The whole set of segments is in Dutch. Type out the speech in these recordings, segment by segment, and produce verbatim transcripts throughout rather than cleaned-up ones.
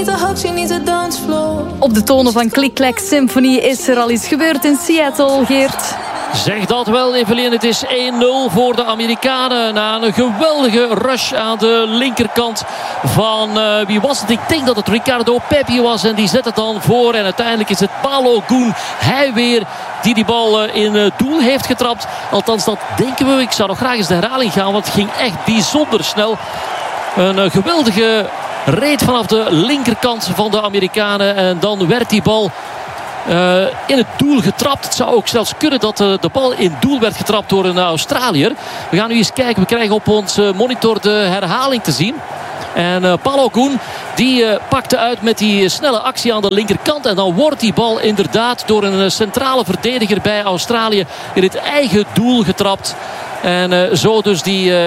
Op de tonen van Click Clack Symphony is er al iets gebeurd in Seattle, Geert. Zeg dat wel, Evelien. Het is één nul voor de Amerikanen. Na een geweldige rush aan de linkerkant van... Uh, wie was het? Ik denk dat het Ricardo Pepi was. En die zet het dan voor. En uiteindelijk is het Balogun, hij weer, die die bal uh, in het doel heeft getrapt. Althans, dat denken we. Ik zou nog graag eens de herhaling gaan. Want het ging echt bijzonder snel. Een uh, geweldige reed vanaf de linkerkant van de Amerikanen. En dan werd die bal... Uh, in het doel getrapt. Het zou ook zelfs kunnen dat uh, de bal in doel werd getrapt door een Australiër. We gaan nu eens kijken. We krijgen op ons uh, monitor de herhaling te zien. En uh, Balogun die uh, pakte uit met die uh, snelle actie aan de linkerkant. En dan wordt die bal inderdaad door een uh, centrale verdediger bij Australië in het eigen doel getrapt. En uh, zo dus die uh,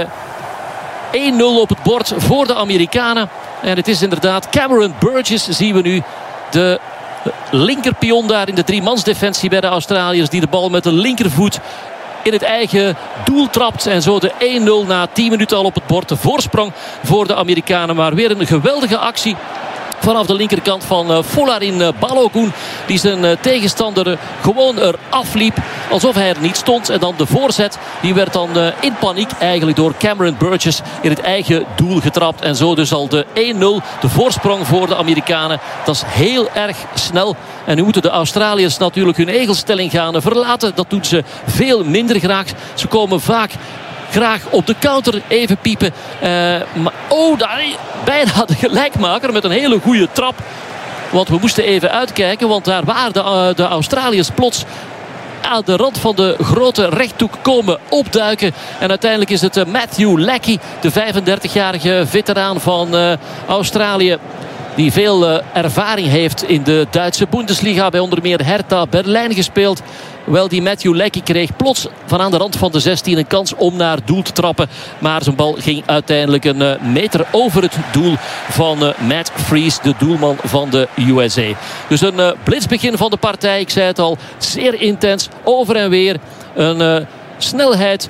één nul op het bord voor de Amerikanen. En het is inderdaad Cameron Burgess, zien we nu, de linkerpion daar in de driemansdefensie bij de Australiërs, die de bal met de linkervoet in het eigen doel trapt. En zo de één nul na tien minuten al op het bord. De voorsprong voor de Amerikanen. Maar weer een geweldige actie vanaf de linkerkant van uh, Folarin uh, Balogun. Die zijn uh, tegenstander uh, gewoon eraf liep. Alsof hij er niet stond. En dan de voorzet. Die werd dan uh, in paniek eigenlijk door Cameron Burgess in het eigen doel getrapt. En zo dus al de één nul. De voorsprong voor de Amerikanen. Dat is heel erg snel. En nu moeten de Australiërs natuurlijk hun egelstelling gaan verlaten. Dat doen ze veel minder graag. Ze komen vaak graag op de counter even piepen. Uh, maar, oh, daar bijna de gelijkmaker met een hele goede trap. Want we moesten even uitkijken. Want daar waren de, uh, de Australiërs plots aan de rand van de grote rechthoek komen opduiken. En uiteindelijk is het uh, Matthew Leckie, de vijfendertigjarige veteraan van uh, Australië, die veel uh, ervaring heeft in de Duitse Bundesliga. Bij onder meer Hertha Berlijn gespeeld. Wel, die Matthew Leckie kreeg plots van aan de rand van de zestien een kans om naar doel te trappen. Maar zijn bal ging uiteindelijk een uh, meter over het doel van uh, Matt Freese, de doelman van de U S A. Dus een uh, blitsbegin van de partij. Ik zei het al, zeer intens, over en weer. Een uh, snelheid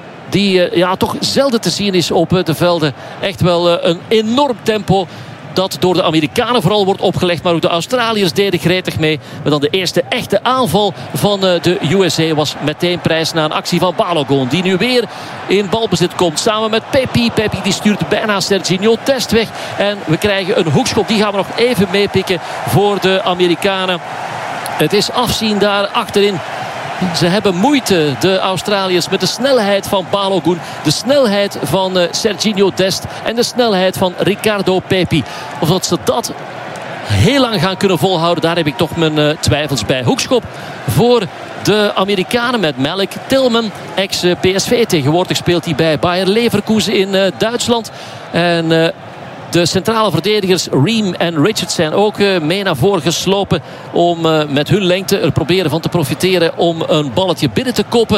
die uh, ja, toch zelden te zien is op uh, de velden. Echt wel uh, een enorm tempo dat door de Amerikanen vooral wordt opgelegd. Maar ook de Australiërs deden gretig mee. Maar dan de eerste echte aanval van de U S A was meteen prijs na een actie van Balogun. Die nu weer in balbezit komt. Samen met Pepi. Pepi die stuurt bijna Serginho Dest weg. En we krijgen een hoekschop. Die gaan we nog even meepikken voor de Amerikanen. Het is afzien daar achterin. Ze hebben moeite, de Australiërs, met de snelheid van Balogun. De snelheid van uh, Serginho Dest. En de snelheid van Ricardo Pepi. Of dat ze dat heel lang gaan kunnen volhouden, daar heb ik toch mijn uh, twijfels bij. Hoekschop voor de Amerikanen met Malik Tillman. Ex-P S V. Tegenwoordig speelt hij bij Bayer Leverkusen in uh, Duitsland. En... Uh, De centrale verdedigers Ream en Richards zijn ook uh, mee naar voren geslopen om uh, met hun lengte er proberen van te profiteren om een balletje binnen te koppen.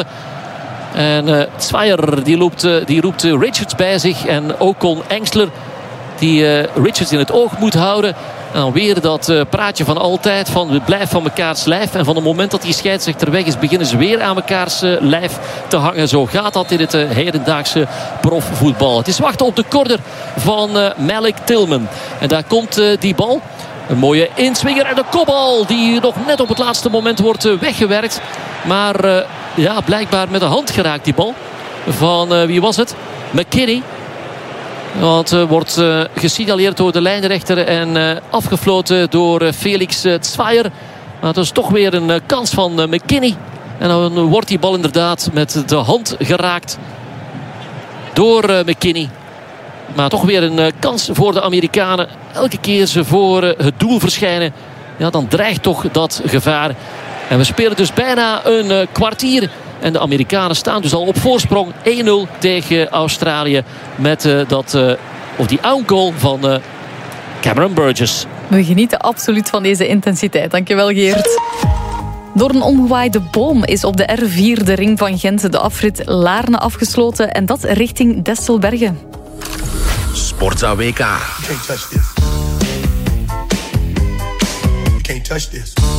En uh, Zweier die roept, uh, die roept uh, Richards bij zich en Ocon Engsler die uh, Richards in het oog moet houden. En dan weer dat uh, praatje van altijd van we blijven van mekaars lijf. En van het moment dat die scheidsrechter weg is, beginnen ze weer aan mekaars uh, lijf te hangen. Zo gaat dat in het uh, hedendaagse profvoetbal. Het is wachten op de corner van uh, Malik Tillman. En daar komt uh, die bal. Een mooie inswinger en de kopbal die nog net op het laatste moment wordt uh, weggewerkt. Maar uh, ja, blijkbaar met de hand geraakt die bal. Van uh, wie was het? McKinney. Want uh, wordt uh, gesignaleerd door de lijnrechter en uh, afgefloten door uh, Felix uh, Zweier. Maar het is toch weer een uh, kans van uh, McKinney. En dan wordt die bal inderdaad met de hand geraakt door uh, McKinney. Maar toch weer een uh, kans voor de Amerikanen. Elke keer ze voor uh, het doel verschijnen, ja, dan dreigt toch dat gevaar. En we spelen dus bijna een uh, kwartier. En de Amerikanen staan dus al op voorsprong één nul tegen Australië. Met uh, dat, uh, of die own-goal van uh, Cameron Burgess. We genieten absoluut van deze intensiteit. Dankjewel, Geert. Door een omgewaaide boom is op de R vier de ring van Gent de afrit Laarne afgesloten. En dat richting Desselbergen. Sportza W K. You can't touch this. You can't touch this.